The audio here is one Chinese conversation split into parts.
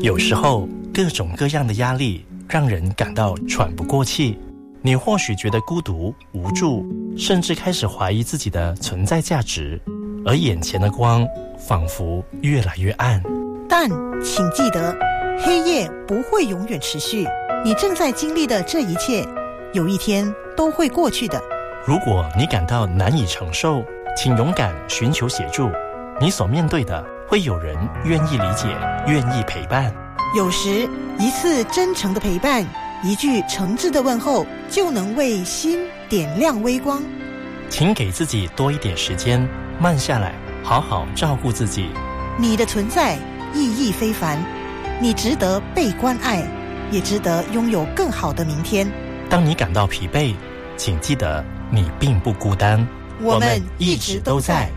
有时候各种各样的压力让人感到喘不过气，你或许觉得孤独无助，甚至开始怀疑自己的存在价值，而眼前的光仿佛越来越暗。 但请记得，黑夜不会永远持续，你正在经历的这一切有一天都会过去的。 如果你感到难以承受，请勇敢寻求协助，你所面对的会有人愿意理解，愿意陪伴。 有时一次真诚的陪伴，一句诚挚的问候，就能为心点亮微光。 请给自己多一点时间，慢下来，好好照顾自己。 你的存在意义非凡，你值得被关爱，也值得拥有更好的明天。 当你感到疲惫，请记得你并不孤单， 我们一直都在。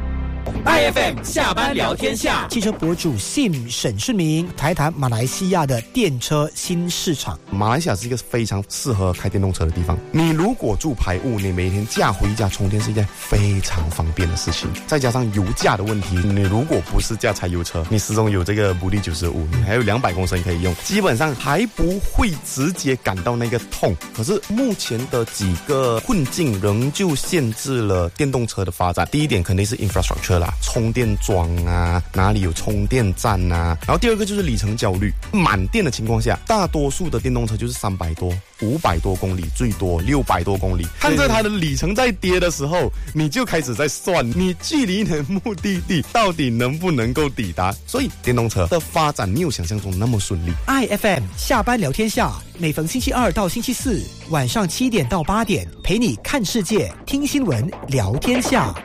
IFM 下班聊天下， 汽车博主 Sim 沈顺明谈谈马来西亚的电车新市场。 马来西亚是一个非常适合开电动车的地方。你如果住排屋，你每天驾回家充电是一件非常方便的事情。再加上油价的问题，你如果不是驾柴油车，你始终有这个补力95，你还有200公升可以用，基本上还不会直接感到那个痛。可是目前的几个困境仍旧限制了电动车的发展。第一点肯定是 infrastructure 啦，充电桩啊，哪里有充电站啊。然后第二个就是里程焦虑，满电的情况下，大多数的电动车就是300多、500多公里，最多600多公里。看着它的里程在跌的时候，你就开始在算你距离你的目的地到底能不能够抵达。所以电动车的发展没有想象中那么顺利。 IFM 下班聊天下，每逢星期二到星期四晚上7点到8点，陪你看世界、听新闻、聊天下。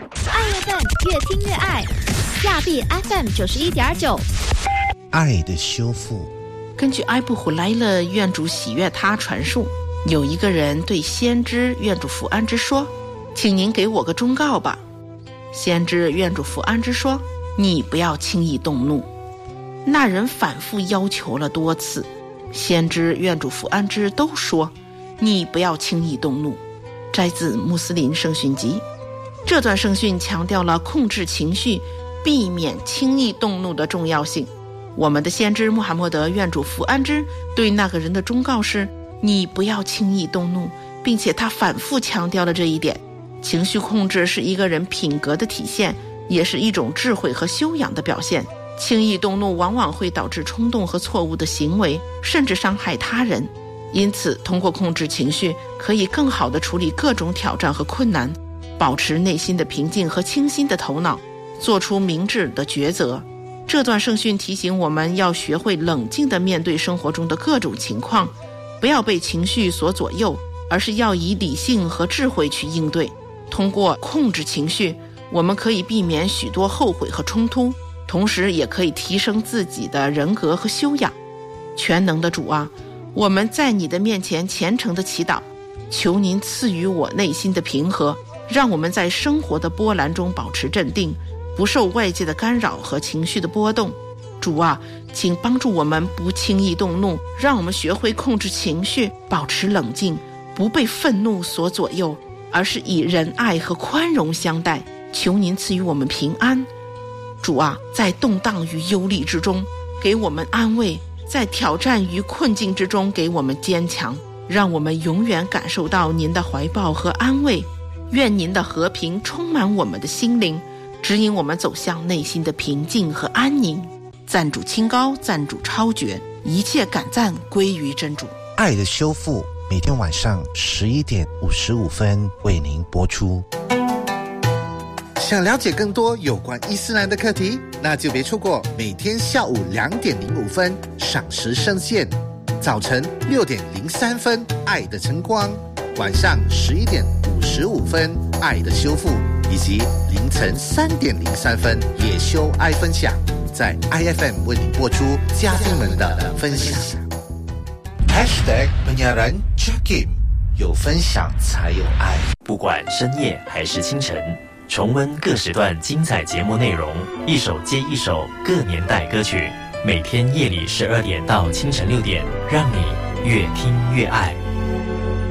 IFM 越听越爱，亚庇 FM 91.9。 爱的修复。 根据埃布虎莱勒愿主喜悦他传述，有一个人对先知愿主福安之说：“请您给我个忠告吧。”先知愿主福安之说：“你不要轻易动怒。”那人反复要求了多次，先知愿主福安之都说：“你不要轻易动怒。”摘自穆斯林圣训集。这段圣训强调了控制情绪、避免轻易动怒的重要性。我们的先知穆罕默德愿主福安之对那个人的忠告是：你不要轻易动怒，并且他反复强调了这一点。情绪控制是一个人品格的体现，也是一种智慧和修养的表现。轻易动怒往往会导致冲动和错误的行为，甚至伤害他人。因此，通过控制情绪，可以更好地处理各种挑战和困难，保持内心的平静和清新的头脑，做出明智的抉择。这段圣训提醒我们要学会冷静地面对生活中的各种情况，不要被情绪所左右，而是要以理性和智慧去应对。通过控制情绪，我们可以避免许多后悔和冲突，同时也可以提升自己的人格和修养。全能的主啊，我们在你的面前虔诚地祈祷，求您赐予我内心的平和，让我们在生活的波澜中保持镇定，不受外界的干扰和情绪的波动。主啊，请帮助我们不轻易动怒，让我们学会控制情绪，保持冷静，不被愤怒所左右，而是以仁爱和宽容相待。求您赐予我们平安。主啊，在动荡与忧虑之中给我们安慰，在挑战与困境之中给我们坚强，让我们永远感受到您的怀抱和安慰。愿您的和平充满我们的心灵，指引我们走向内心的平静和安宁。赞主清高，赞主超绝，一切感赞归于真主。 爱的修复，每天晚上11点55分为您播出。想了解更多有关伊斯兰的课题，那就别错过每天下午2点05分赏时圣线，早晨6点03分爱的晨光，晚上11点55分爱的修复，以及凌晨3点03分也修爱分享，在 IFM 为您播出嘉宾们的分享。#penyiaran Jakim， 有分享才有爱。 不管深夜还是清晨，重温各时段精彩节目内容，一首接一首各年代歌曲，每天夜里12点到清晨6点，让你越听越爱。